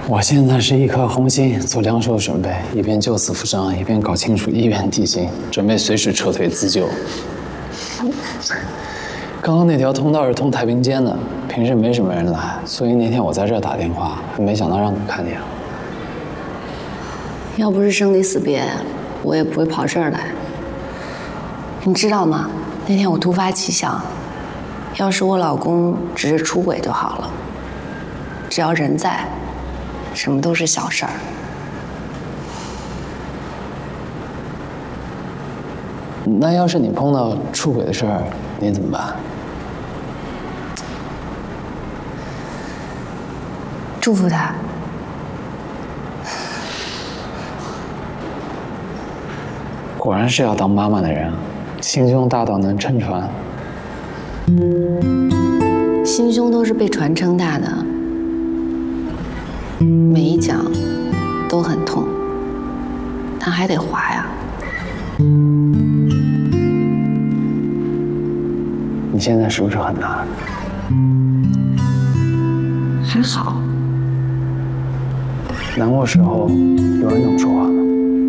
我现在是一颗红心，做两手准备，一边救死扶伤，一边搞清楚医院地形，准备随时撤退自救。刚刚那条通道是通太平间的，平时没什么人来，所以那天我在这儿打电话，没想到让你看见了。 要不是生离死别，我也不会跑这儿来。你知道吗？那天我突发奇想，要是我老公只是出轨就好了，只要人在，什么都是小事儿。 那要是你碰到出轨的事儿，你怎么办？ 祝福他。 果然是要当妈妈的人，心胸大到能撑船。 心胸都是被船撑大的，每一脚都很痛，但还得滑呀。 你现在是不是很难？ 还好。 难过时候有人能说话吗？